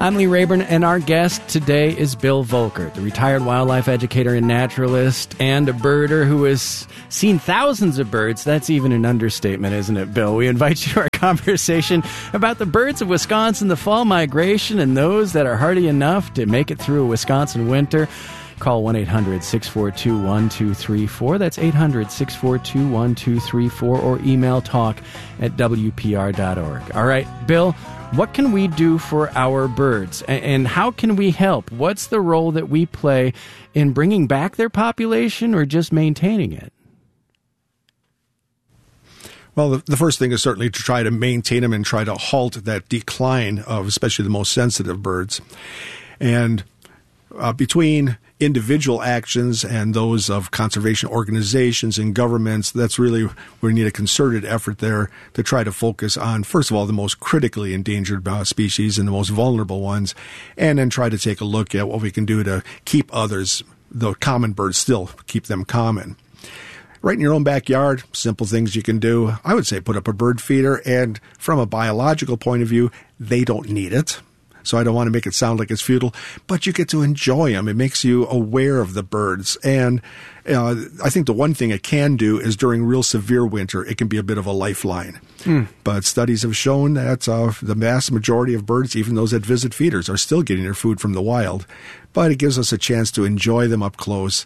I'm Lee Rayburn, and our guest today is Bill Volkert, the retired wildlife educator and naturalist, and a birder who has seen thousands of birds. That's even an understatement, isn't it, Bill? We invite you to our conversation about the birds of Wisconsin, the fall migration, and those that are hardy enough to make it through a Wisconsin winter. Call 1-800-642-1234. That's 800-642-1234, or email talk@wpr.org. All right, Bill, what can we do for our birds, and how can we help? What's the role that we play in bringing back their population or just maintaining it? Well, the first thing is certainly to try to maintain them and try to halt that decline of especially the most sensitive birds. And between individual actions and those of conservation organizations and governments, that's really where we need a concerted effort there to try to focus on, first of all, the most critically endangered species and the most vulnerable ones, and then try to take a look at what we can do to keep others, the common birds, still keep them common. Right in your own backyard, simple things you can do. I would say put up a bird feeder, and from a biological point of view, they don't need it. So I don't want to make it sound like it's futile, but you get to enjoy them. It makes you aware of the birds. And I think the one thing it can do is during real severe winter, it can be a bit of a lifeline. But studies have shown that the vast majority of birds, even those that visit feeders, are still getting their food from the wild. But it gives us a chance to enjoy them up close.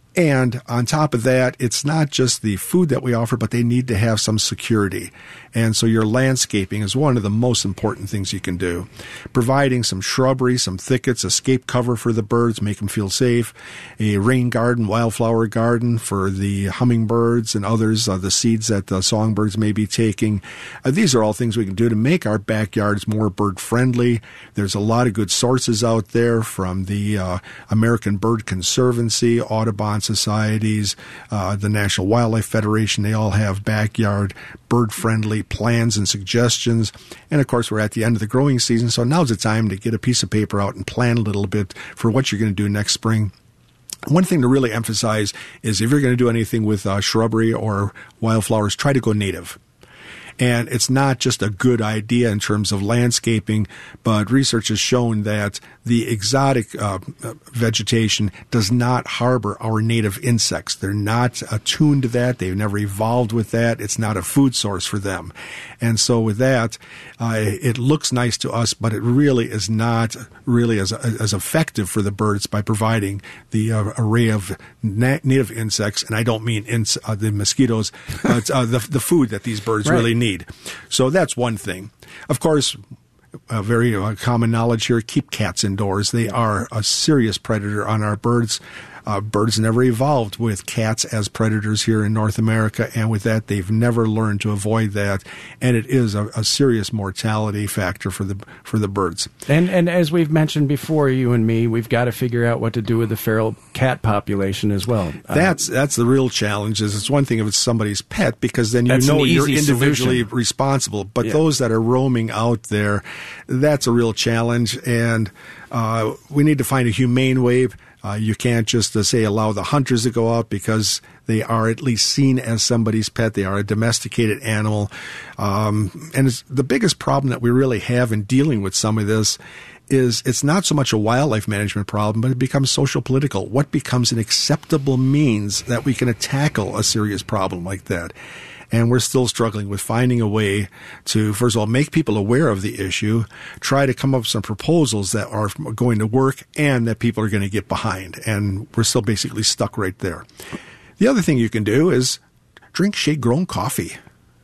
And on top of that, it's not just the food that we offer, but they need to have some security. And so your landscaping is one of the most important things you can do. Providing some shrubbery, some thickets, escape cover for the birds, make them feel safe. A rain garden, wildflower garden for the hummingbirds and others, the seeds that the songbirds may be taking. These are all things we can do to make our backyards more bird-friendly. There's a lot of good sources out there from the American Bird Conservancy, Audubon societies, the National Wildlife Federation. They all have backyard bird-friendly plans and suggestions. And of course, we're at the end of the growing season, so now's the time to get a piece of paper out and plan a little bit for what you're going to do next spring. One thing to really emphasize is if you're going to do anything with shrubbery or wildflowers, try to go native. And it's not just a good idea in terms of landscaping, but research has shown that the exotic vegetation does not harbor our native insects. They're not attuned to that. They've never evolved with that. It's not a food source for them. And so with that, it looks nice to us, but it really is not really as effective for the birds by providing the array of native insects. And I don't mean the mosquitoes, but the food that these birds really need. So that's one thing. Of course, very common knowledge here, keep cats indoors. They are a serious predator on our birds. Birds never evolved with cats as predators here in North America, and with that, they've never learned to avoid that, and it is a serious mortality factor for the birds. And as we've mentioned before, you and me, we've got to figure out what to do with the feral cat population as well. That's the real challenge. Is it's one thing if it's somebody's pet, because then you know you're individually responsible, but those that are roaming out there, that's a real challenge, and we need to find a humane way. You can't just say allow the hunters to go out because they are at least seen as somebody's pet. They are a domesticated animal. And it's the biggest problem that we really have in dealing with some of this is it's not so much a wildlife management problem, but it becomes social political. What becomes an acceptable means that we can tackle a serious problem like that? And we're still struggling with finding a way to, first of all, make people aware of the issue, try to come up with some proposals that are going to work and that people are going to get behind. And we're still basically stuck right there. The other thing you can do is drink shade-grown coffee.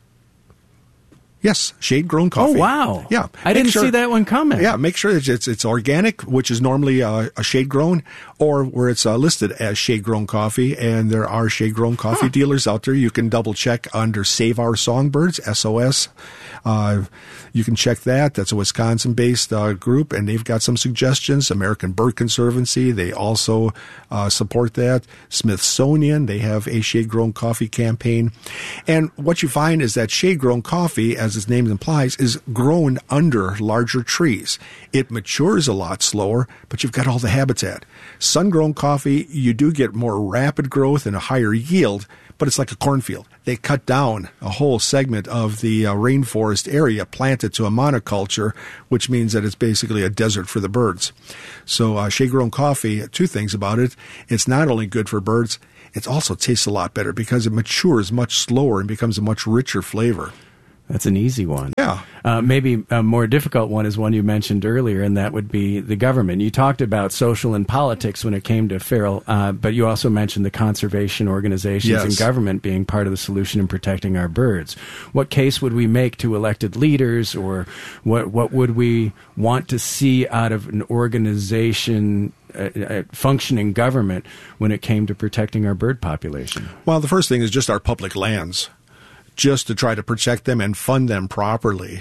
Yes, shade-grown coffee. Oh, wow. Yeah. I didn't see that one coming. Yeah, make sure that it's organic, which is normally a shade-grown, or where it's listed as shade-grown coffee, and there are shade-grown coffee dealers out there. You can double-check under Save Our Songbirds, SOS. You can check that. That's a Wisconsin-based group, and they've got some suggestions. American Bird Conservancy, they also support that. Smithsonian, they have a shade-grown coffee campaign. And what you find is that shade-grown coffee, as its name implies, is grown under larger trees. It matures a lot slower, but you've got all the habitat. Sun-grown coffee, you do get more rapid growth and a higher yield, but it's like a cornfield. They cut down a whole segment of the rainforest area, plant it to a monoculture, which means that it's basically a desert for the birds. So shade-grown coffee, two things about it. It's not only good for birds, it also tastes a lot better because it matures much slower and becomes a much richer flavor. That's an easy one. Yeah. Maybe a more difficult one is one you mentioned earlier, and that would be the government. You talked about social and politics when it came to feral, but you also mentioned the conservation organizations and government being part of the solution in protecting our birds. What case would we make to elected leaders, or what would we want to see out of an organization, a functioning government, when it came to protecting our bird population? Well, the first thing is just our public lands, just to try to protect them and fund them properly.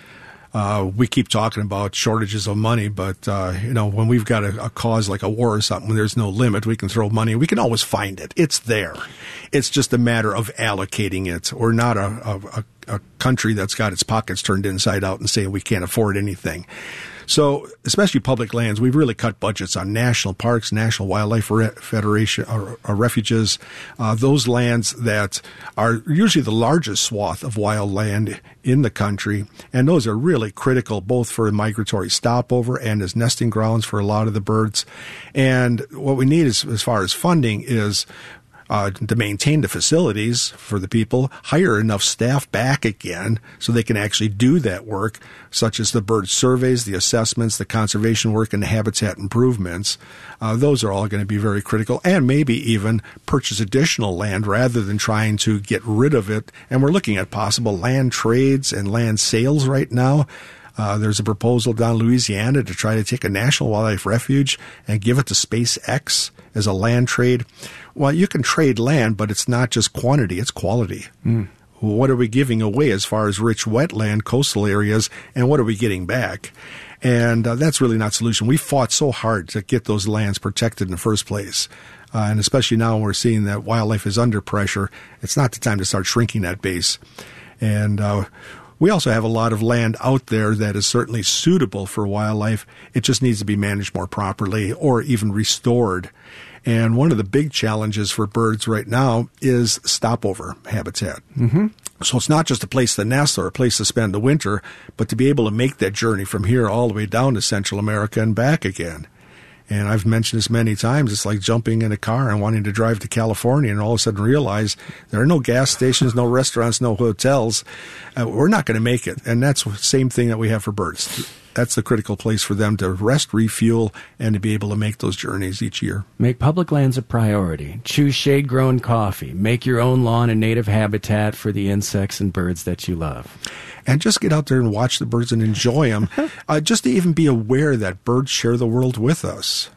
We keep talking about shortages of money, but when we've got a cause like a war or something, when there's no limit, we can throw money. We can always find it. It's there. It's just a matter of allocating it. We're not a country that's got its pockets turned inside out and saying we can't afford anything. So, especially public lands, we've really cut budgets on national parks, National Wildlife Federation, or refuges, those lands that are usually the largest swath of wild land in the country. And those are really critical both for migratory stopover and as nesting grounds for a lot of the birds. And what we need is, as far as funding, is to maintain the facilities for the people, hire enough staff back again so they can actually do that work, such as the bird surveys, the assessments, the conservation work, and the habitat improvements. Those are all going to be very critical, and maybe even purchase additional land rather than trying to get rid of it. And we're looking at possible land trades and land sales right now. There's a proposal down in Louisiana to try to take a national wildlife refuge and give it to SpaceX as a land trade. Well, you can trade land, but it's not just quantity, it's quality. What are we giving away as far as rich wetland, coastal areas, and what are we getting back? And that's really not a solution. We fought so hard to get those lands protected in the first place. And especially now when we're seeing that wildlife is under pressure, it's not the time to start shrinking that base. And we also have a lot of land out there that is certainly suitable for wildlife. It just needs to be managed more properly or even restored. And one of the big challenges for birds right now is stopover habitat. So it's not just a place to nest or a place to spend the winter, but to be able to make that journey from here all the way down to Central America and back again. And I've mentioned this many times. It's like jumping in a car and wanting to drive to California and all of a sudden realize there are no gas stations, no restaurants, no hotels. We're not going to make it. And that's the same thing that we have for birds. That's the critical place for them to rest, refuel, and to be able to make those journeys each year. Make public lands a priority. Choose shade-grown coffee. Make your own lawn and native habitat for the insects and birds that you love. And just get out there and watch the birds and enjoy them. Just to even be aware that birds share the world with us.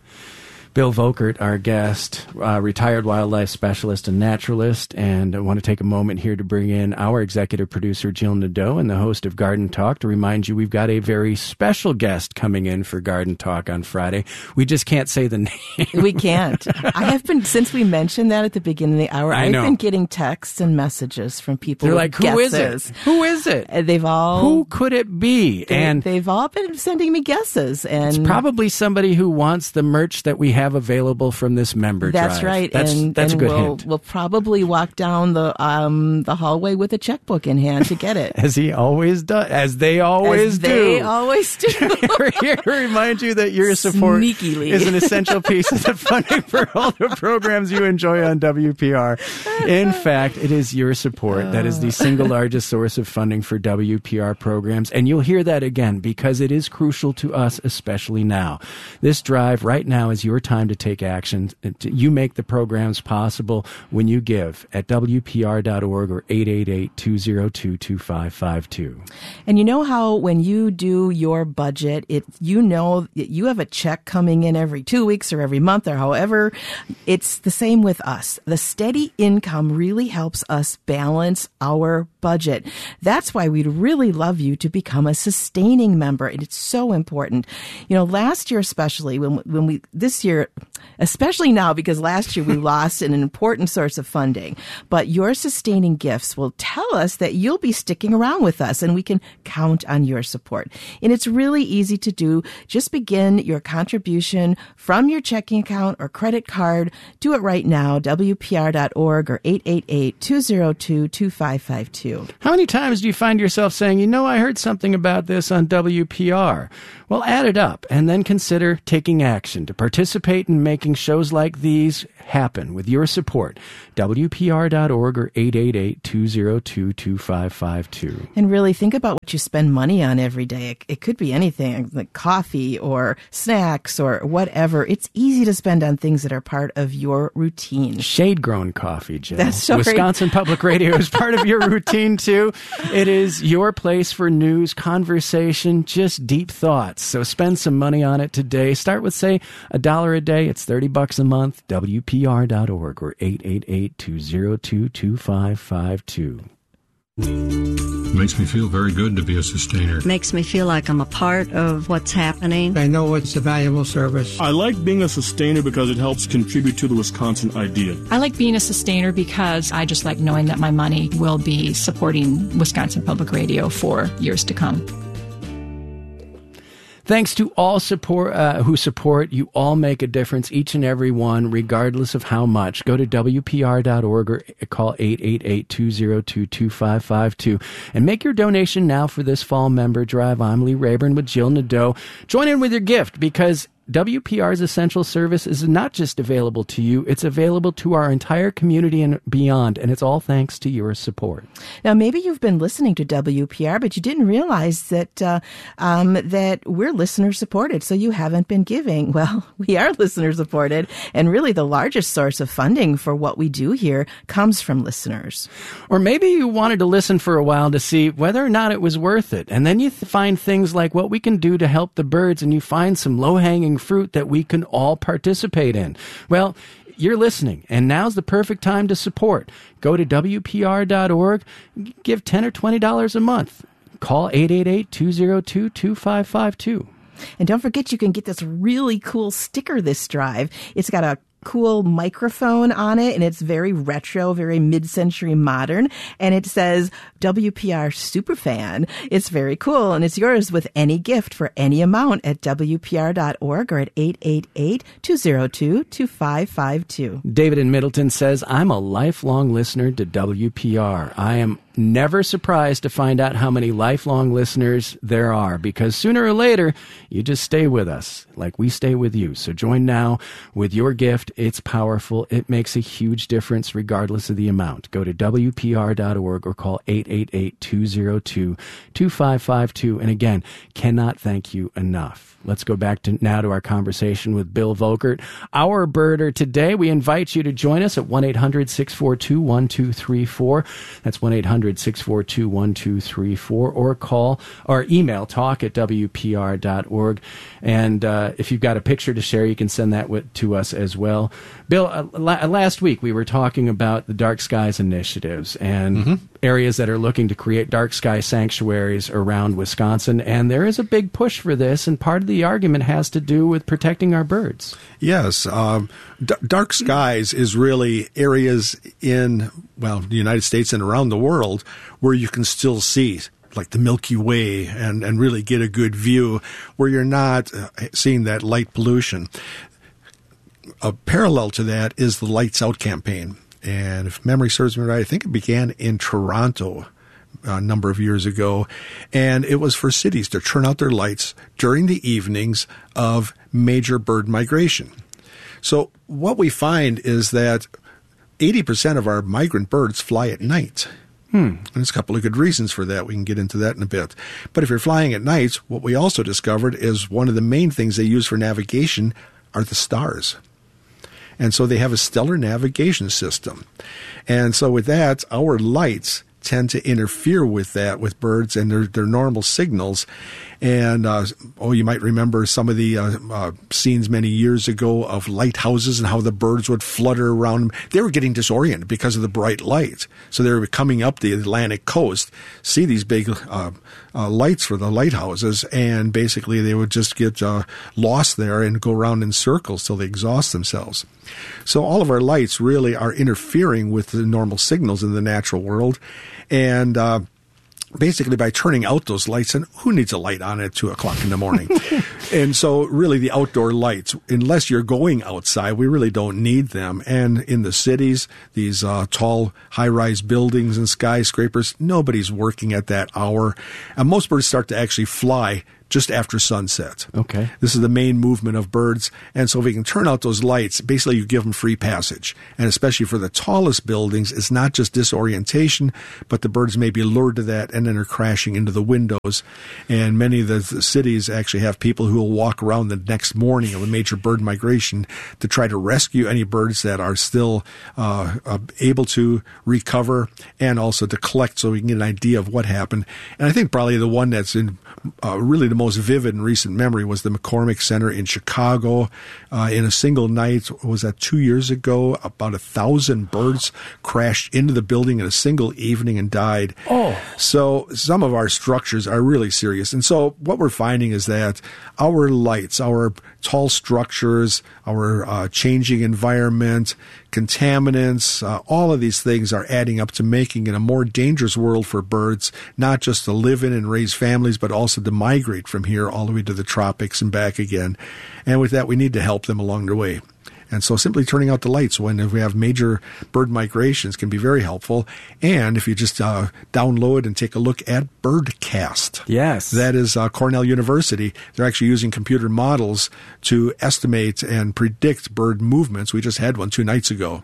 Bill Volkert, our guest, retired wildlife specialist and naturalist, and I want to take a moment here to bring in our executive producer, Jill Nadeau, and the host of Garden Talk, to remind you we've got a very special guest coming in for Garden Talk on Friday. We just can't say the name. We can't. I have been, since we mentioned that at the beginning of the hour, I've been getting texts and messages from people. They're like, who is it? Who is it? Who could it be? They've all been sending me guesses. And it's probably somebody who wants the merch that we have available from this member drive. That's right. That's a good hint. We'll probably walk down the hallway with a checkbook in hand to get it. As he always does. As they always do. They always do. We're here to remind you that your support is an essential piece of the funding for all the programs you enjoy on WPR. In fact, it is your support that is the single largest source of funding for WPR programs. And you'll hear that again because it is crucial to us, especially now. This drive right now is your time to take action. You make the programs possible when you give at WPR.org or 888-202-2552. And you know how when you do your budget, you know you have a check coming in every 2 weeks or every month or however. It's the same with us. The steady income really helps us balance our budget. That's why we'd really love you to become a sustaining member. And it's so important. You know, last year especially, this year especially now because last year we lost an important source of funding. But your sustaining gifts will tell us that you'll be sticking around with us, and we can count on your support. And it's really easy to do. Just begin your contribution from your checking account or credit card. Do it right now, WPR.org or 888-202-2552. How many times do you find yourself saying, I heard something about this on WPR? Well, add it up and then consider taking action to participate in making shows like these happen with your support. WPR.org or 888-202-2552. And really think about what you spend money on every day. It could be anything like coffee or snacks or whatever. It's easy to spend on things that are part of your routine. Shade-grown coffee, Jill. That's sorry. Wisconsin Public Radio is part of your routine, too. It is your place for news, conversation, just deep thoughts. So spend some money on it today. Start with, say, $1 a day. It's $30 a month. WPR.org or 888-202-2552. Makes me feel very good to be a sustainer. Makes me feel like I'm a part of what's happening. I know it's a valuable service. I like being a sustainer because it helps contribute to the Wisconsin idea. I like being a sustainer because I just like knowing that my money will be supporting Wisconsin Public Radio for years to come. Thanks to all who support. You all make a difference, each and every one, regardless of how much. Go to WPR.org or call 888-202-2552 and make your donation now for this fall member drive. I'm Lee Rayburn with Jill Nadeau. Join in with your gift because WPR's essential service is not just available to you, it's available to our entire community and beyond, and it's all thanks to your support. Now, maybe you've been listening to WPR, but you didn't realize that that we're listener-supported, so you haven't been giving. Well, we are listener-supported, and really the largest source of funding for what we do here comes from listeners. Or maybe you wanted to listen for a while to see whether or not it was worth it, and then you find things like what we can do to help the birds, and you find some low-hanging fruit that we can all participate in. Well, you're listening, and now's the perfect time to support. Go to WPR.org, give $10 or $20 a month. Call 888-202-2552. And don't forget, you can get this really cool sticker this drive. It's got a cool microphone on it, and it's very retro, very mid-century modern, and it says WPR Superfan. It's very cool, and it's yours with any gift for any amount at WPR.org or at 888-202-2552. David in Middleton says, I'm a lifelong listener to WPR. I am never surprised to find out how many lifelong listeners there are, because sooner or later, you just stay with us like we stay with you. So join now with your gift. It's powerful. It makes a huge difference regardless of the amount. Go to WPR.org or call 888-202-2552. And again, cannot thank you enough. Let's go back now to our conversation with Bill Volkert, our birder today. We invite you to join us at 1-800-642-1234. That's 1-800-642-1234, or call or email talk@WPR.org. And if you've got a picture to share, you can send that to us as well. Bill, last week we were talking about the Dark Skies initiatives and areas that are looking to create dark sky sanctuaries around Wisconsin. And there is a big push for this, and part of the argument has to do with protecting our birds. Yes. Dark skies is really areas in, the United States and around the world where you can still see like the Milky Way and really get a good view where you're not seeing that light pollution. A parallel to that is the Lights Out campaign. And if memory serves me right, I think it began in Toronto a number of years ago. And it was for cities to turn out their lights during the evenings of major bird migration. So what we find is that 80% of our migrant birds fly at night. And there's a couple of good reasons for that. We can get into that in a bit. But if you're flying at night, what we also discovered is one of the main things they use for navigation are the stars. And so they have a stellar navigation system. And so with that, our lights tend to interfere with that, with birds and their normal signals. And, you might remember some of the scenes many years ago of lighthouses and how the birds would flutter around them. They were getting disoriented because of the bright light. So they were coming up the Atlantic coast, see these big lights for the lighthouses, and basically they would just get lost there and go around in circles till they exhaust themselves. So all of our lights really are interfering with the normal signals in the natural world, and basically by turning out those lights, and who needs a light on at 2 o'clock in the morning? And so really the outdoor lights, unless you're going outside, we really don't need them. And in the cities, these tall high-rise buildings and skyscrapers, nobody's working at that hour. And most birds start to actually fly just after sunset. Okay. This is the main movement of birds. And so if we can turn out those lights, basically you give them free passage. And especially for the tallest buildings, it's not just disorientation, but the birds may be lured to that and then are crashing into the windows. And many of the cities actually have people who will walk around the next morning of a major bird migration to try to rescue any birds that are still able to recover, and also to collect so we can get an idea of what happened. And I think probably the one that's in really the most vivid in recent memory was the McCormick Center in Chicago. In a single night, was that 2 years ago, about 1,000 birds crashed into the building in a single evening and died. Oh. So some of our structures are really serious. And so what we're finding is that our lights, our tall structures, our changing environment, contaminants, all of these things are adding up to making it a more dangerous world for birds, not just to live in and raise families, but also to migrate from here all the way to the tropics and back again. And with that, we need to help them along the way. And so simply turning out the lights when we have major bird migrations can be very helpful. And if you just download and take a look at Birdcast. Yes. That is Cornell University. They're actually using computer models to estimate and predict bird movements. We just had one 2 nights ago.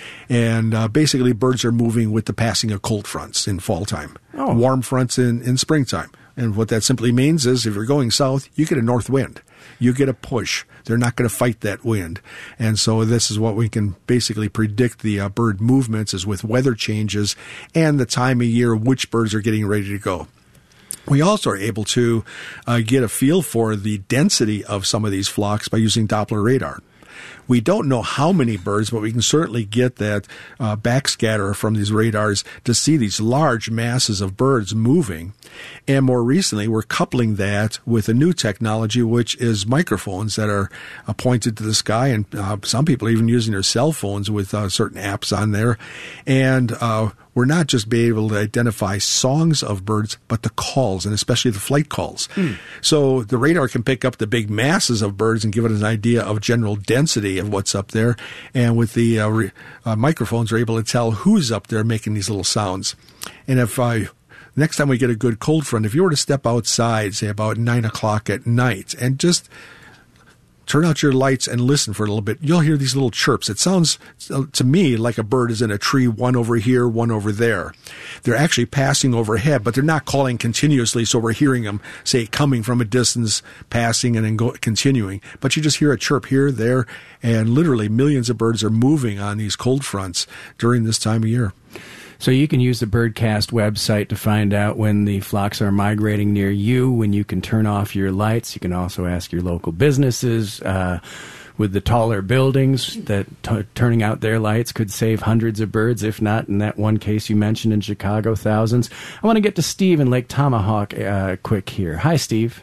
And basically birds are moving with the passing of cold fronts in fall time, warm fronts in springtime. And what that simply means is if you're going south, you get a north wind. You get a push. They're not going to fight that wind. And so this is what we can basically predict the bird movements is with weather changes and the time of year which birds are getting ready to go. We also are able to get a feel for the density of some of these flocks by using Doppler radar. We don't know how many birds, but we can certainly get that backscatter from these radars to see these large masses of birds moving. And more recently, we're coupling that with a new technology, which is microphones that are pointed to the sky. And some people are even using their cell phones with certain apps on there. And we're not just being able to identify songs of birds, but the calls, and especially the flight calls. So the radar can pick up the big masses of birds and give it an idea of general density of what's up there. And with the microphones, we're able to tell who's up there making these little sounds. And if next time we get a good cold front, if you were to step outside, say about 9 o'clock at night, and just turn out your lights and listen for a little bit, you'll hear these little chirps. It sounds to me like a bird is in a tree, one over here, one over there. They're actually passing overhead, but they're not calling continuously, so we're hearing them, say, coming from a distance, passing, and then continuing. But you just hear a chirp here, there, and literally millions of birds are moving on these cold fronts during this time of year. So you can use the Birdcast website to find out when the flocks are migrating near you, when you can turn off your lights. You can also ask your local businesses with the taller buildings that turning out their lights could save hundreds of birds, if not, in that one case you mentioned in Chicago, thousands. I want to get to Steve in Lake Tomahawk quick here. Hi, Steve.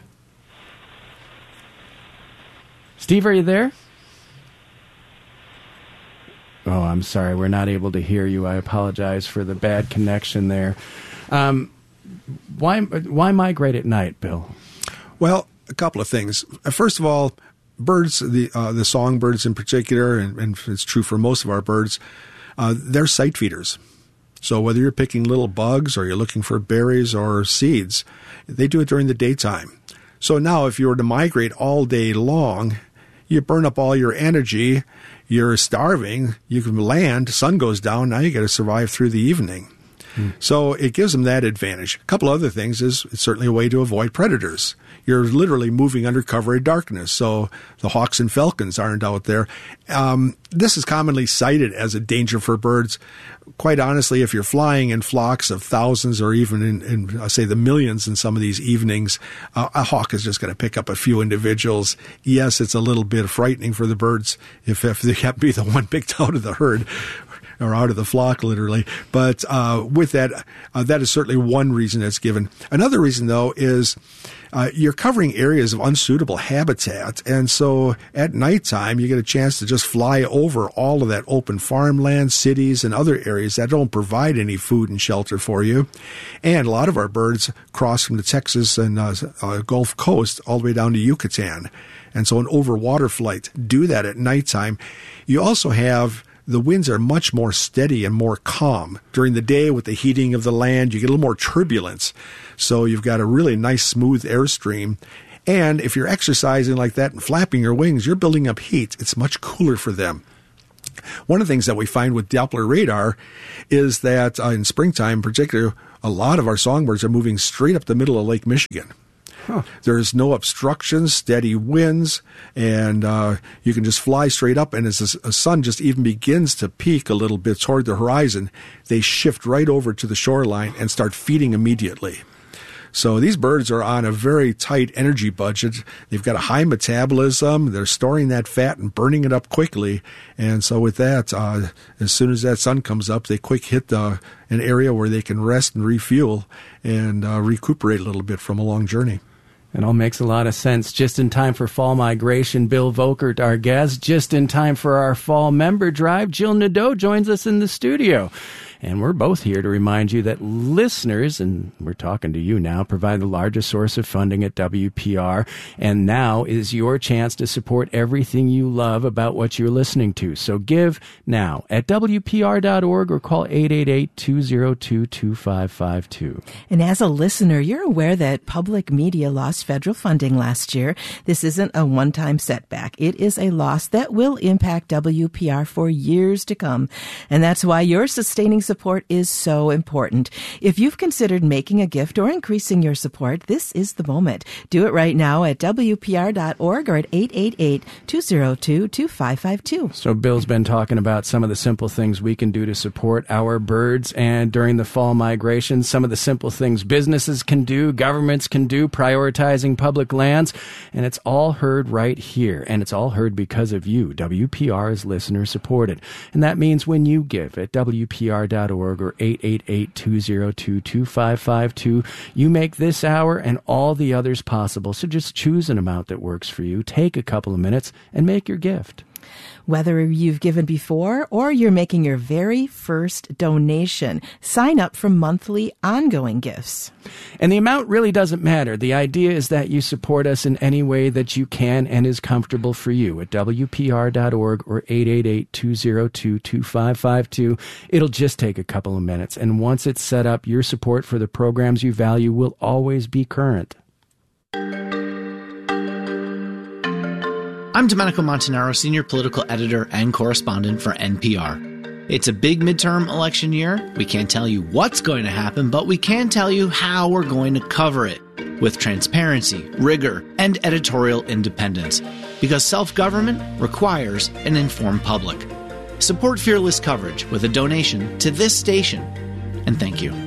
Steve, are you there? Oh, I'm sorry. We're not able to hear you. I apologize for the bad connection there. Why migrate at night, Bill? Well, a couple of things. First of all, birds, the songbirds in particular, and it's true for most of our birds, they're sight feeders. So whether you're picking little bugs or you're looking for berries or seeds, they do it during the daytime. So now if you were to migrate all day long, you burn up all your energy, you're starving, you can land, sun goes down, now you got to survive through the evening. So it gives them that advantage. A couple other things is it's certainly a way to avoid predators. You're literally moving under cover of darkness, so the hawks and falcons aren't out there. This is commonly cited as a danger for birds. Quite honestly, if you're flying in flocks of thousands or even in say, the millions in some of these evenings, a hawk is just going to pick up a few individuals. Yes, it's a little bit frightening for the birds if they happen to be the one picked out of the herd. or out of the flock, literally. But with that, that is certainly one reason that's given. Another reason, though, is you're covering areas of unsuitable habitat. And so at nighttime, you get a chance to just fly over all of that open farmland, cities, and other areas that don't provide any food and shelter for you. And a lot of our birds cross from the Texas and Gulf Coast all the way down to Yucatan. And so an overwater flight, do that at nighttime. You also have the winds are much more steady and more calm. During the day with the heating of the land, you get a little more turbulence. So you've got a really nice, smooth airstream. And if you're exercising like that and flapping your wings, you're building up heat. It's much cooler for them. One of the things that we find with Doppler radar is that in springtime in particular, a lot of our songbirds are moving straight up the middle of Lake Michigan. There's no obstructions, steady winds, and you can just fly straight up. And as the sun just even begins to peak a little bit toward the horizon, they shift right over to the shoreline and start feeding immediately. So these birds are on a very tight energy budget. They've got a high metabolism. They're storing that fat and burning it up quickly. And so with that, as soon as that sun comes up, they quick hit an area where they can rest and refuel and recuperate a little bit from a long journey. It all makes a lot of sense. Just in time for fall migration, Bill Volkert, our guest. Just in time for our fall member drive, Jill Nadeau joins us in the studio. And we're both here to remind you that listeners, and we're talking to you now, provide the largest source of funding at WPR. And now is your chance to support everything you love about what you're listening to. So give now at WPR.org or call 888-202-2552. And as a listener, you're aware that public media lost federal funding last year. This isn't a one-time setback. It is a loss that will impact WPR for years to come. And that's why your sustaining support is so important. If you've considered making a gift or increasing your support, this is the moment. Do it right now at WPR.org or at 888-202-2552. So Bill's been talking about some of the simple things we can do to support our birds, and during the fall migration, some of the simple things businesses can do, governments can do, prioritizing public lands, and it's all heard right here, and it's all heard because of you. WPR is listener supported, and that means when you give at WPR.org or 888-202-2552, you make this hour and all the others possible. So just choose an amount that works for you, take a couple of minutes, and make your gift. Whether you've given before or you're making your very first donation, sign up for monthly ongoing gifts. And the amount really doesn't matter. The idea is that you support us in any way that you can and is comfortable for you at WPR.org or 888-202-2552. It'll just take a couple of minutes. And once it's set up, your support for the programs you value will always be current. I'm Domenico Montanaro, Senior Political Editor and Correspondent for NPR. It's a big midterm election year. We can't tell you what's going to happen, but we can tell you how we're going to cover it with transparency, rigor, and editorial independence, because self-government requires an informed public. Support fearless coverage with a donation to this station, and thank you.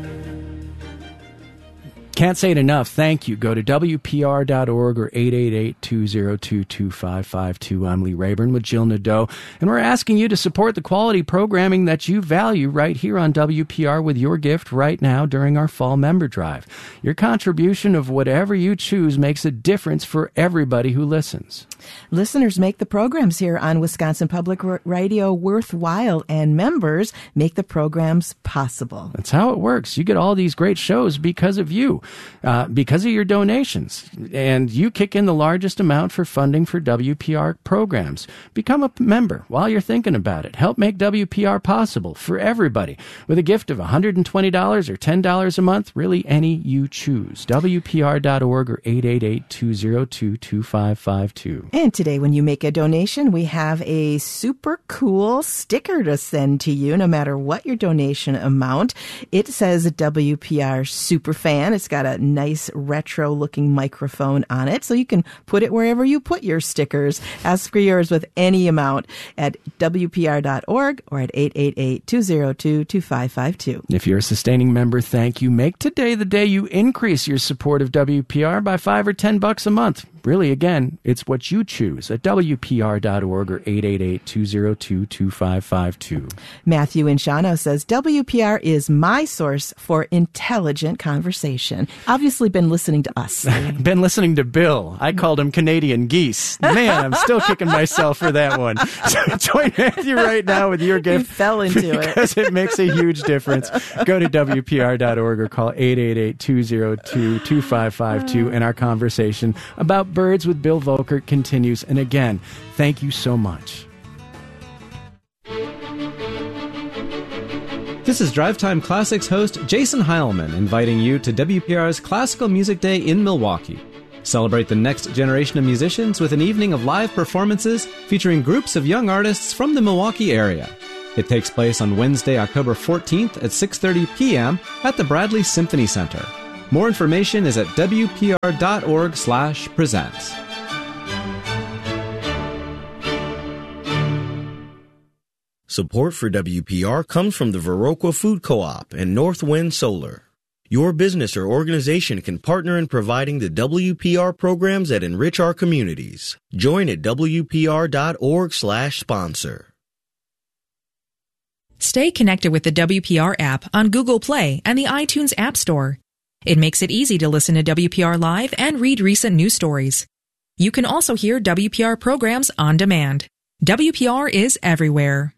Can't say it enough. Thank you. Go to WPR.org or 888-202-2552. I'm Lee Rayburn with Jill Nadeau, and we're asking you to support the quality programming that you value right here on WPR with your gift right now during our fall member drive. Your contribution of whatever you choose makes a difference for everybody who listens. Listeners make the programs here on Wisconsin Public Radio worthwhile, and members make the programs possible. That's how it works. You get all these great shows because of you. Because of your donations. And you kick in the largest amount for funding for WPR programs. Become a member while you're thinking about it. Help make WPR possible for everybody with a gift of $120 or $10 a month, really any you choose. WPR.org or 888-202-2552. And today when you make a donation, we have a super cool sticker to send to you no matter what your donation amount. It says WPR Superfan. It's got a nice retro-looking microphone on it, so you can put it wherever you put your stickers. Ask for yours with any amount at WPR.org or at 888-202-2552. If you're a sustaining member, thank you. Make today the day you increase your support of WPR by $5 or $10 a month. really, again, it's what you choose at WPR.org or 888-202-2552. Matthew in Shawano says, WPR is my source for intelligent conversation. Obviously been listening to us. Been listening to Bill. I called him Canadian geese. Man, I'm still kicking myself for that one. So join Matthew right now with your gift. You fell into it. Because it makes a huge difference. Go to WPR.org or call 888-202-2552 and our conversation about birds with Bill Volkert continues. And again, thank you so much. This is Drive Time Classics host Jason Heilman inviting you to WPR's Classical Music Day in Milwaukee. Celebrate the next generation of musicians with an evening of live performances featuring groups of young artists from the Milwaukee area. It takes place on Wednesday, October 14th at 6:30 p.m. at the Bradley Symphony Center. More information is at WPR.org/presents. Support for WPR comes from the Viroqua Food Co-op and Northwind Solar. Your business or organization can partner in providing the WPR programs that enrich our communities. Join at WPR.org/sponsor. Stay connected with the WPR app on Google Play and the iTunes App Store. It makes it easy to listen to WPR Live and read recent news stories. You can also hear WPR programs on demand. WPR is everywhere.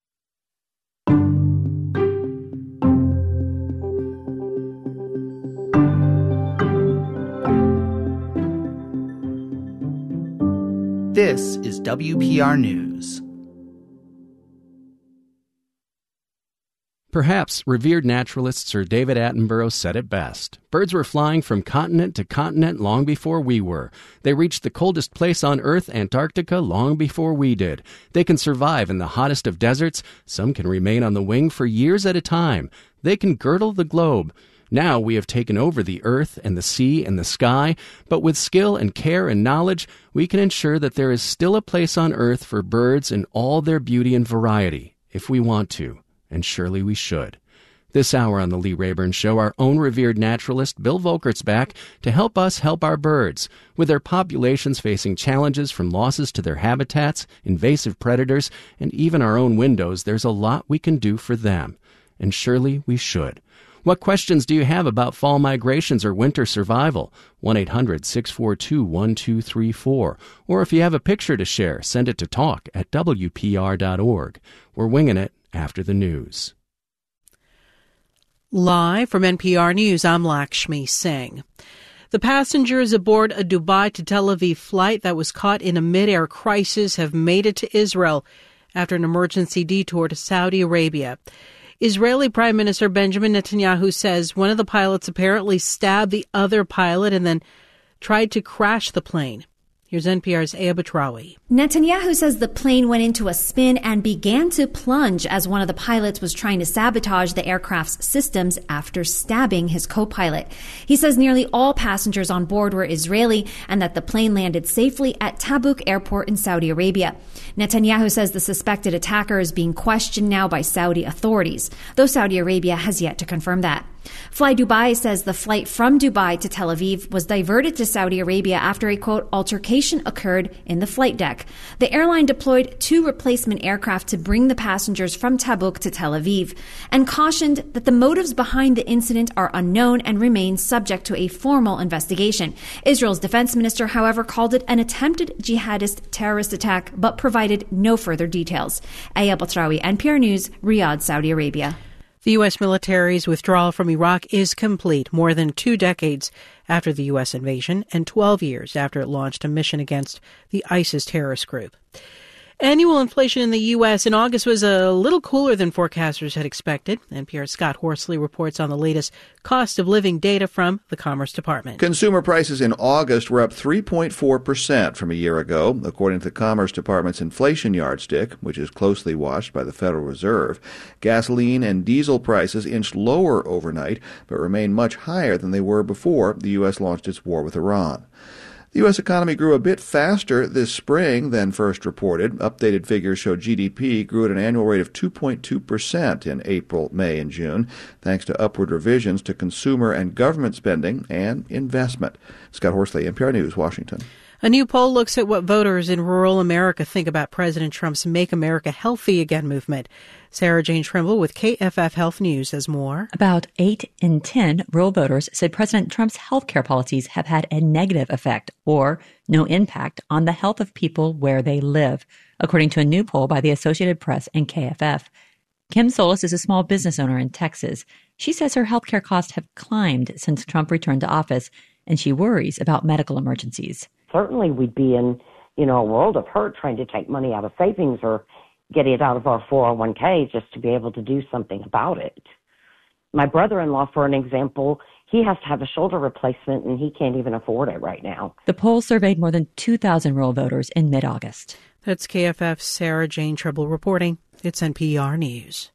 This is WPR News. Perhaps revered naturalist Sir David Attenborough said it best. Birds were flying from continent to continent long before we were. They reached the coldest place on Earth, Antarctica, long before we did. They can survive in the hottest of deserts. Some can remain on the wing for years at a time. They can girdle the globe. Now we have taken over the earth and the sea and the sky, but with skill and care and knowledge, we can ensure that there is still a place on Earth for birds in all their beauty and variety, if we want to. And surely we should. This hour on The Lee Rayburn Show, our own revered naturalist, Bill Volkert's back to help us help our birds. With their populations facing challenges from losses to their habitats, invasive predators, and even our own windows, there's a lot we can do for them. And surely we should. What questions do you have about fall migrations or winter survival? 1-800-642-1234. Or if you have a picture to share, send it to talk@WPR.org. We're winging it after the news. Live from NPR News, I'm Lakshmi Singh. The passengers aboard a Dubai to Tel Aviv flight that was caught in a mid-air crisis have made it to Israel after an emergency detour to Saudi Arabia. Israeli Prime Minister Benjamin Netanyahu says one of the pilots apparently stabbed the other pilot and then tried to crash the plane. Here's NPR's Aya Batrawi. Netanyahu says the plane went into a spin and began to plunge as one of the pilots was trying to sabotage the aircraft's systems after stabbing his co-pilot. He says nearly all passengers on board were Israeli and that the plane landed safely at Tabuk Airport in Saudi Arabia. Netanyahu says the suspected attacker is being questioned now by Saudi authorities, though Saudi Arabia has yet to confirm that. Fly Dubai says the flight from Dubai to Tel Aviv was diverted to Saudi Arabia after a, quote, altercation occurred in the flight deck. The airline deployed 2 replacement aircraft to bring the passengers from Tabuk to Tel Aviv and cautioned that the motives behind the incident are unknown and remain subject to a formal investigation. Israel's defense minister, however, called it an attempted jihadist terrorist attack but provided no further details. Aya Batrawi, NPR News, Riyadh, Saudi Arabia. The U.S. military's withdrawal from Iraq is complete more than 2 decades after the U.S. invasion and 12 years after it launched a mission against the ISIS terrorist group. Annual inflation in the U.S. in August was a little cooler than forecasters had expected. NPR's Scott Horsley reports on the latest cost of living data from the Commerce Department. Consumer prices in August were up 3.4% from a year ago, according to the Commerce Department's inflation yardstick, which is closely watched by the Federal Reserve. Gasoline and diesel prices inched lower overnight, but remain much higher than they were before the U.S. launched its war with Iran. The U.S. economy grew a bit faster this spring than first reported. Updated figures show GDP grew at an annual rate of 2.2% in April, May, and June, thanks to upward revisions to consumer and government spending and investment. Scott Horsley, NPR News, Washington. A new poll looks at what voters in rural America think about President Trump's Make America Healthy Again movement. Sarah Jane Trimble with KFF Health News has more. About 8 in 10 rural voters said President Trump's health care policies have had a negative effect or no impact on the health of people where they live, according to a new poll by the Associated Press and KFF. Kim Solis is a small business owner in Texas. She says her health care costs have climbed since Trump returned to office, and she worries about medical emergencies. Certainly we'd be in, a world of hurt trying to take money out of savings or get it out of our 401k just to be able to do something about it. My brother-in-law, for an example, he has to have a shoulder replacement and he can't even afford it right now. The poll surveyed more than 2,000 rural voters in mid-August. That's KFF's Sarah Jane Trimble reporting. It's NPR News.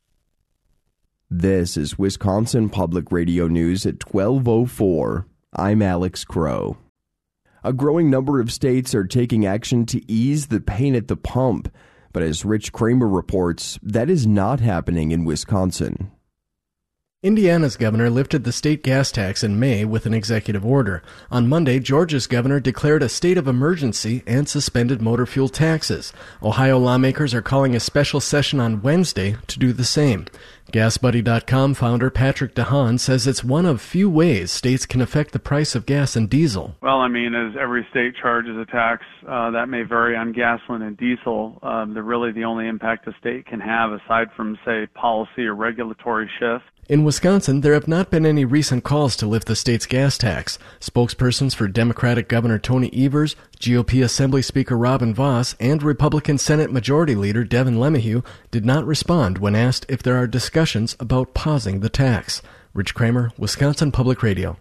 This is Wisconsin Public Radio News at 12:04. I'm Alex Crow. A growing number of states are taking action to ease the pain at the pump, but as Rich Kramer reports, that is not happening in Wisconsin. Indiana's governor lifted the state gas tax in May with an executive order. On Monday, Georgia's governor declared a state of emergency and suspended motor fuel taxes. Ohio lawmakers are calling a special session on Wednesday to do the same. GasBuddy.com founder Patrick DeHaan says it's one of few ways states can affect the price of gas and diesel. Well, as every state charges a tax, that may vary on gasoline and diesel. The only impact a state can have, aside from, say, policy or regulatory shift. In Wisconsin, there have not been any recent calls to lift the state's gas tax. Spokespersons for Democratic Governor Tony Evers, GOP Assembly Speaker Robin Vos, and Republican Senate Majority Leader Devin LeMahieu did not respond when asked if there are discussions about pausing the tax. Rich Kramer, Wisconsin Public Radio.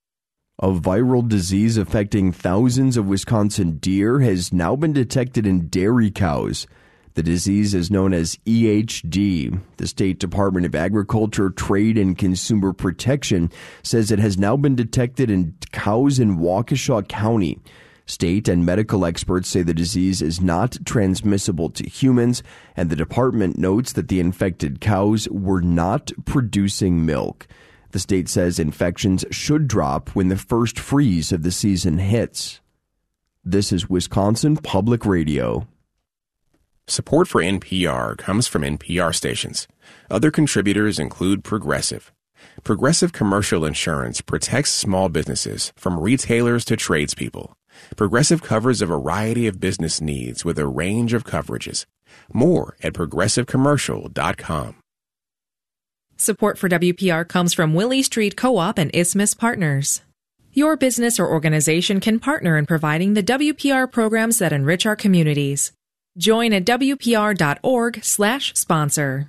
A viral disease affecting thousands of Wisconsin deer has now been detected in dairy cows. The disease is known as EHD. The State Department of Agriculture, Trade, and Consumer Protection says it has now been detected in cows in Waukesha County. State and medical experts say the disease is not transmissible to humans, and the department notes that the infected cows were not producing milk. The state says infections should drop when the first freeze of the season hits. This is Wisconsin Public Radio. Support for NPR comes from NPR stations. Other contributors include Progressive. Progressive Commercial Insurance protects small businesses from retailers to tradespeople. Progressive covers a variety of business needs with a range of coverages. More at progressivecommercial.com. Support for WPR comes from Willie Street Co-op and Isthmus Partners. Your business or organization can partner in providing the WPR programs that enrich our communities. Join at WPR.org/sponsor.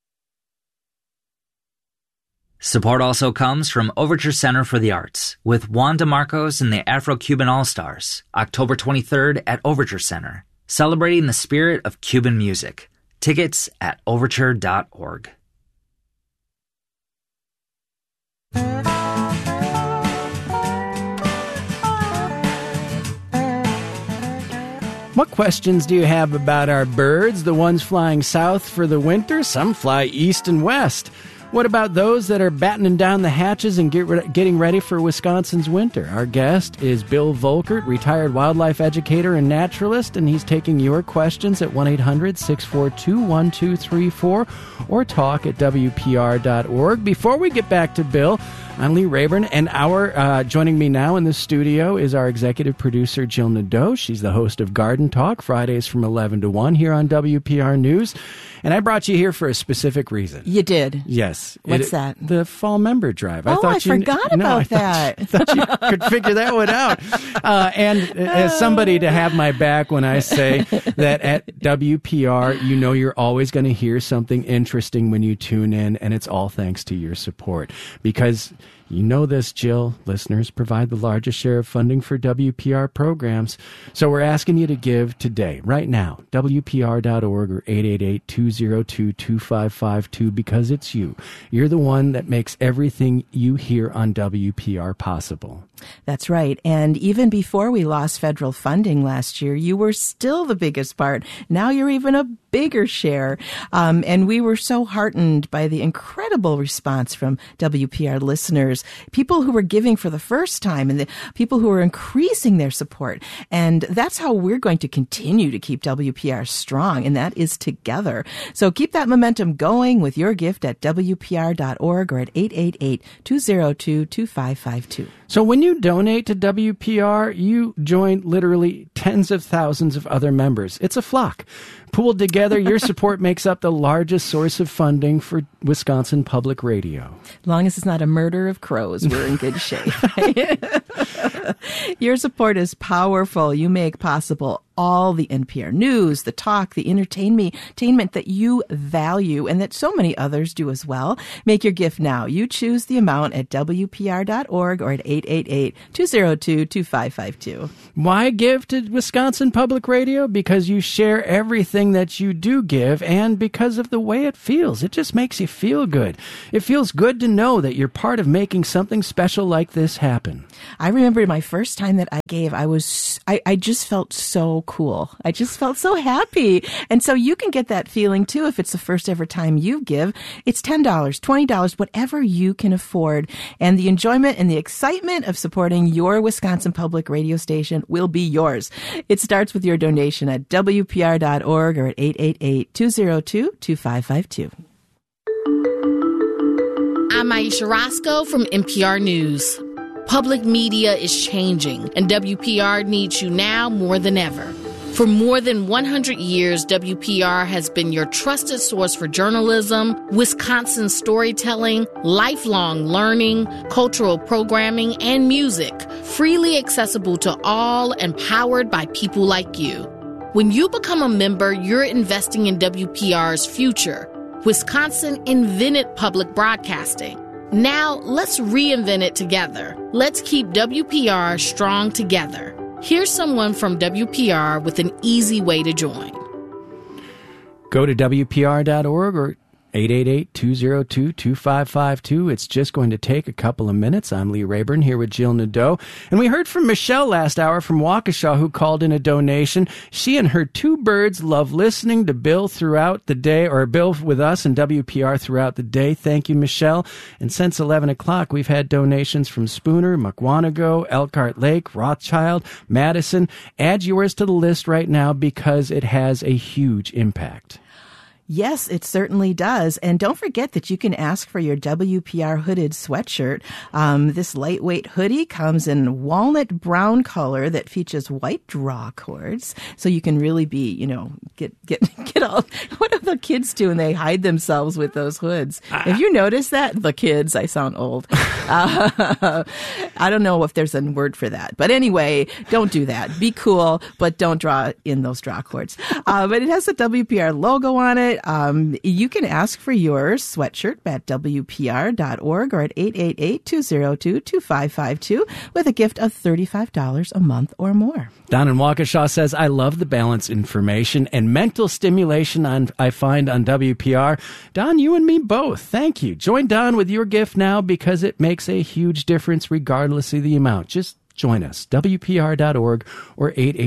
Support also comes from Overture Center for the Arts with Juan DeMarcos and the Afro-Cuban All-Stars, October 23rd at Overture Center, celebrating the spirit of Cuban music. Tickets at overture.org. What questions do you have about our birds? The ones flying south for the winter? Some fly east and west. What about those that are battening down the hatches and getting ready for Wisconsin's winter? Our guest is Bill Volkert, retired wildlife educator and naturalist, and he's taking your questions at 1-800-642-1234 or talk at WPR.org. Before we get back to Bill, I'm Lee Rayburn, and joining me now in the studio is our executive producer, Jill Nadeau. She's the host of Garden Talk, Fridays from 11 to 1 here on WPR News. And I brought you here for a specific reason. You did? Yes. What's that? The Fall Member Drive. I forgot about that. I thought you could figure that one out. And as somebody to have my back when I say that at WPR, you're always going to hear something interesting when you tune in, and it's all thanks to your support. Because you know this, Jill, listeners provide the largest share of funding for WPR programs. So we're asking you to give today, right now, WPR.org or 888-202-2552, because it's you. You're the one that makes everything you hear on WPR possible. That's right. And even before we lost federal funding last year, you were still the biggest part. Now you're even a bigger share. And we were so heartened by the incredible response from WPR listeners members, people who were giving for the first time, and the people who are increasing their support. And that's how we're going to continue to keep WPR strong, and that is together. So keep that momentum going with your gift at WPR.org or at 888-202-2552. So when you donate to WPR, you join literally tens of thousands of other members. It's a flock. Pooled together, your support makes up the largest source of funding for Wisconsin Public Radio. As long as it's not a murder of crows, we're in good shape. Your support is powerful. You make possible all the NPR news, the talk, the entertainment that you value and that so many others do as well. Make your gift now. You choose the amount at WPR.org or at 888-202-2552. Why give to Wisconsin Public Radio? Because you share everything that you do give, and because of the way it feels. It just makes you feel good. It feels good to know that you're part of making something special like this happen. I remember my first time that I gave, I just felt so cool. I just felt so happy. And so you can get that feeling too if it's the first ever time you give. It's $10, $20, whatever you can afford. And the enjoyment and the excitement of supporting your Wisconsin Public Radio station will be yours. It starts with your donation at WPR.org or at 888-202-2552. I'm Aisha Roscoe from NPR News. Public media is changing, and WPR needs you now more than ever. For more than 100 years, WPR has been your trusted source for journalism, Wisconsin storytelling, lifelong learning, cultural programming, and music, freely accessible to all and powered by people like you. When you become a member, you're investing in WPR's future. Wisconsin invented public broadcasting. Now, let's reinvent it together. Let's keep WPR strong together. Here's someone from WPR with an easy way to join. Go to WPR.org or 888-202-2552. It's just going to take a couple of minutes. I'm Lee Rayburn here with Jill Nadeau. And we heard from Michelle last hour from Waukesha, who called in a donation. She and her two birds love listening to Bill throughout the day, or Bill with us and WPR throughout the day. Thank you, Michelle. And since 11 o'clock, we've had donations from Spooner, Mukwonago, Elkhart Lake, Rothschild, Madison. Add yours to the list right now because it has a huge impact. Yes, it certainly does. And don't forget that you can ask for your WPR hooded sweatshirt. This lightweight hoodie comes in walnut brown color that features white draw cords. So you can really be, get all, what do the kids do when they hide themselves with those hoods? Have you noticed that? The kids, I sound old. I don't know if there's a word for that. But anyway, don't do that. Be cool, but don't draw in those draw cords. But it has the WPR logo on it. You can ask for your sweatshirt at WPR.org or at 888-202-2552 with a gift of $35 a month or more. Don in Waukesha says, I love the balance information and mental stimulation I find on WPR. Don, you and me both. Thank you. Join Don with your gift now because it makes a huge difference regardless of the amount. Just join us, WPR.org or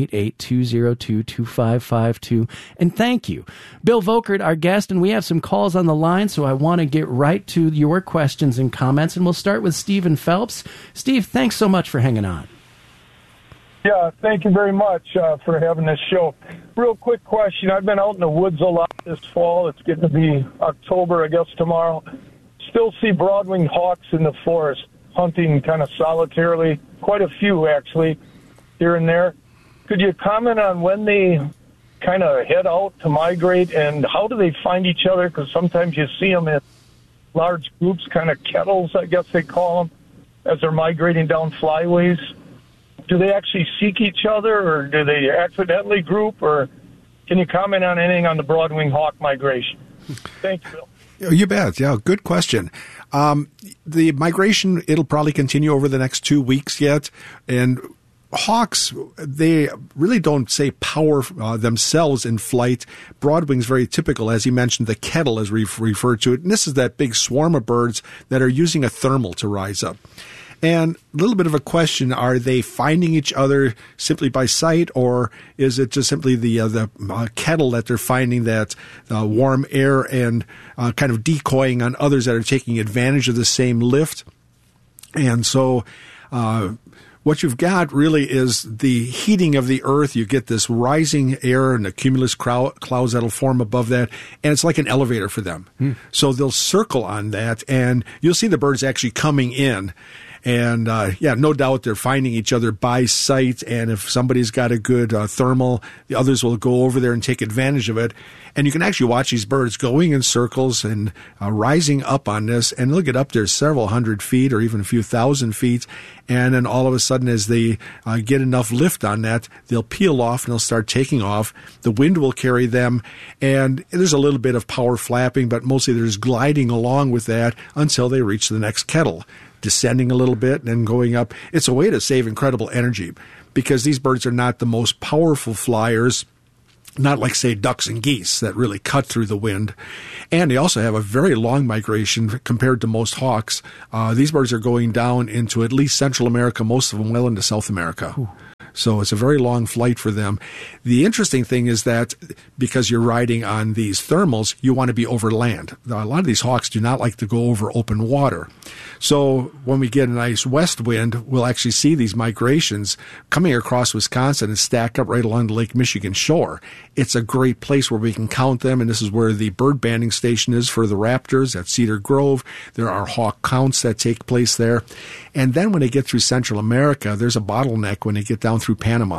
888-202-2552. And thank you. Bill Volkert, our guest, and we have some calls on the line, so I want to get right to your questions and comments. And we'll start with Stephen Phelps. Steve, thanks so much for hanging on. Yeah, thank you very much for having this show. Real quick question. I've been out in the woods a lot this fall. It's getting to be October, I guess, tomorrow. Still see broad-winged hawks in the forest, hunting kind of solitarily, quite a few actually, here and there. Could you comment on when they kind of head out to migrate and how do they find each other? Because sometimes you see them in large groups, kind of kettles, I guess they call them, as they're migrating down flyways. Do they actually seek each other or do they accidentally group? Or can you comment on anything on the broad-winged hawk migration? Thank you, Bill. You bet. Yeah, good question. The migration, it'll probably continue over the next 2 weeks yet. And hawks, they really don't say power themselves in flight. Broadwing's very typical. As you mentioned, the kettle as we've referred to it. And this is that big swarm of birds that are using a thermal to rise up. And a little bit of a question, are they finding each other simply by sight, or is it just simply the kettle that they're finding that warm air and kind of decoying on others that are taking advantage of the same lift? And so what you've got really is the heating of the earth. You get this rising air and the cumulus clouds that'll form above that, and it's like an elevator for them. So they'll circle on that, and you'll see the birds actually coming in. And, no doubt they're finding each other by sight. And if somebody's got a good thermal, the others will go over there and take advantage of it. And you can actually watch these birds going in circles and rising up on this. And they'll get up there several hundred feet or even a few thousand feet. And then all of a sudden, as they get enough lift on that, they'll peel off and they'll start taking off. The wind will carry them. And there's a little bit of power flapping, but mostly they're just gliding along with that until they reach the next kettle, descending a little bit and then going up. It's a way to save incredible energy because these birds are not the most powerful flyers, not like, say, ducks and geese that really cut through the wind. And they also have a very long migration compared to most hawks. These birds are going down into at least Central America, most of them well into South America. Ooh. So it's a very long flight for them. The interesting thing is that because you're riding on these thermals, you want to be over land. A lot of these hawks do not like to go over open water. So when we get a nice west wind, we'll actually see these migrations coming across Wisconsin and stack up right along the Lake Michigan shore. It's a great place where we can count them, and this is where the bird banding station is for the raptors at Cedar Grove. There are hawk counts that take place there. And then when they get through Central America, there's a bottleneck when they get down through Panama.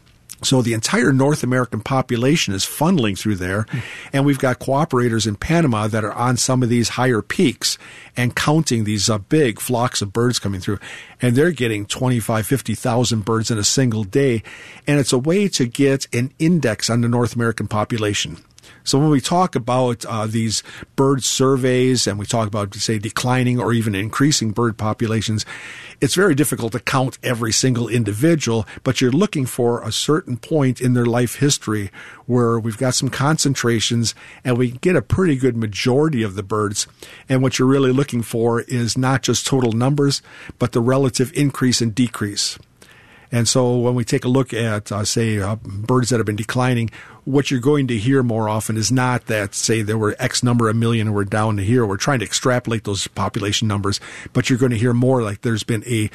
So the entire North American population is funneling through there, and we've got cooperators in Panama that are on some of these higher peaks and counting these big flocks of birds coming through, and they're getting 25, 50,000 birds in a single day, and it's a way to get an index on the North American population. So when we talk about these bird surveys and we talk about, say, declining or even increasing bird populations, it's very difficult to count every single individual, but you're looking for a certain point in their life history where we've got some concentrations and we get a pretty good majority of the birds. And what you're really looking for is not just total numbers, but the relative increase and decrease. And so when we take a look at, birds that have been declining, what you're going to hear more often is not that, say, there were X number of million and we're down to here. We're trying to extrapolate those population numbers, but you're going to hear more like there's been a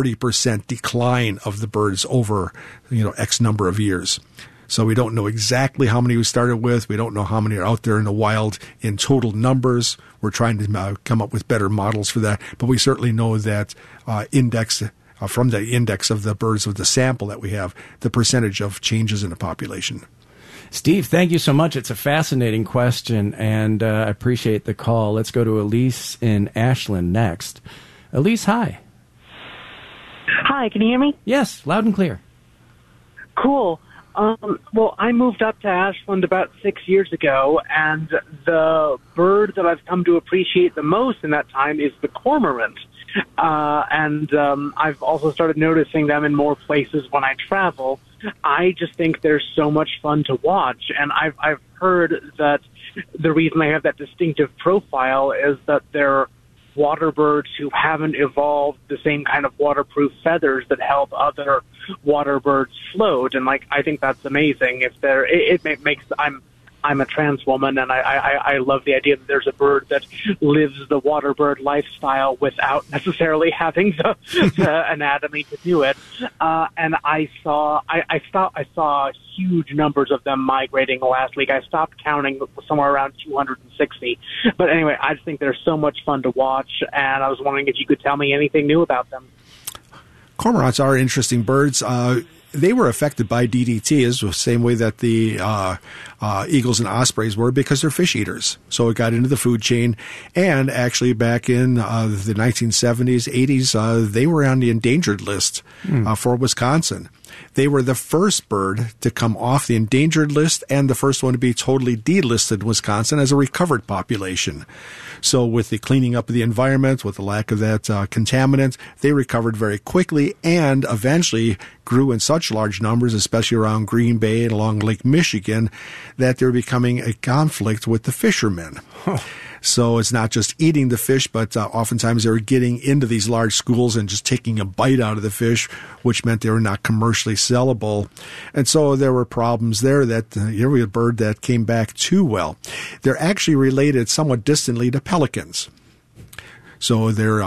40% decline of the birds over, X number of years. So we don't know exactly how many we started with. We don't know how many are out there in the wild in total numbers. We're trying to come up with better models for that, but we certainly know that from the index of the birds of the sample that we have, the percentage of changes in the population. Steve, thank you so much. It's a fascinating question, and I appreciate the call. Let's go to Elise in Ashland next. Elise, hi. Hi, can you hear me? Yes, loud and clear. Cool. Well, I moved up to Ashland about 6 years ago, and the bird that I've come to appreciate the most in that time is the cormorant. And I've also started noticing them in more places when I travel. I just think they're so much fun to watch, and I've heard that the reason they have that distinctive profile is that they're water birds who haven't evolved the same kind of waterproof feathers that help other water birds float, and I think that's amazing. It makes I'm a trans woman, and I love the idea that there's a bird that lives the water bird lifestyle without necessarily having the anatomy to do it. And I saw huge numbers of them migrating last week. I stopped counting somewhere around 260. But anyway, I just think they're so much fun to watch, and I was wondering if you could tell me anything new about them. Cormorants are interesting birds. They were affected by DDT is the same way that the eagles and ospreys were, because they're fish eaters. So it got into the food chain. And actually back in the 1970s, 80s, they were on the endangered list for Wisconsin. They were the first bird to come off the endangered list and the first one to be totally delisted in Wisconsin as a recovered population. So with the cleaning up of the environment, with the lack of that contaminant, they recovered very quickly and eventually grew in such large numbers, especially around Green Bay and along Lake Michigan, that they're becoming a conflict with the fishermen. So it's not just eating the fish, but oftentimes they were getting into these large schools and just taking a bite out of the fish, which meant they were not commercially sellable. And so there were problems there that here we had a bird that came back too well. They're actually related somewhat distantly to pelicans. So they're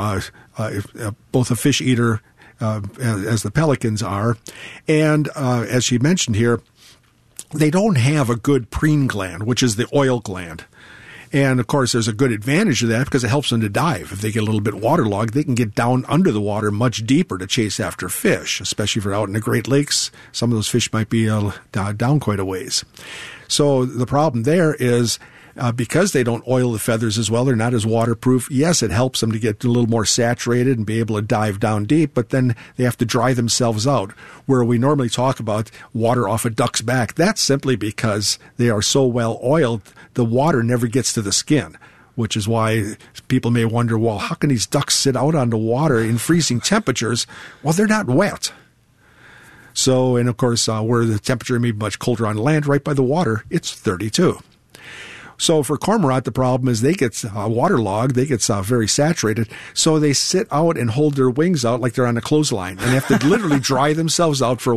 both a fish eater as the pelicans are. And as she mentioned here, they don't have a good preen gland, which is the oil gland. And, of course, there's a good advantage to that because it helps them to dive. If they get a little bit waterlogged, they can get down under the water much deeper to chase after fish, especially if they're out in the Great Lakes. Some of those fish might be down quite a ways. So the problem there is because they don't oil the feathers as well, they're not as waterproof. Yes, it helps them to get a little more saturated and be able to dive down deep, but then they have to dry themselves out. Where we normally talk about water off a duck's back, that's simply because they are so well oiled, the water never gets to the skin, which is why people may wonder, well, how can these ducks sit out on the water in freezing temperatures? Well, they're not wet. So, and of course, where the temperature may be much colder on land, right by the water, it's 32. So for cormorant, the problem is they get waterlogged, they get very saturated, so they sit out and hold their wings out like they're on a clothesline and have to literally dry themselves out for